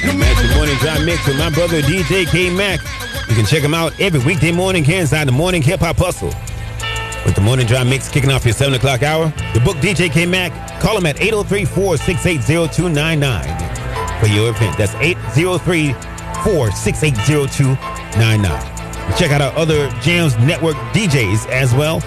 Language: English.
And that's the Morning Drive Mix with my brother DJ K-Mac. You can check him out every weekday morning here inside the Morning Hip Hop Hustle. With the Morning Drive Mix kicking off your 7 o'clock hour. The book DJ K-Mac. Call him at 803-468-0299 for your event. That's 803-468-0299. Check out our other Jams Network DJs as well.